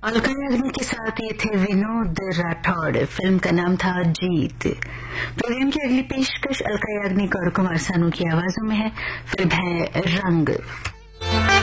अलका याग्निक के साथ ये थे विनोद राठौड़। फिल्म का नाम था जीत। प्रोग्राम की अगली पेशकश अलका याग्निक और कुमार सानू की आवाजों में है। फिल्म है रंग।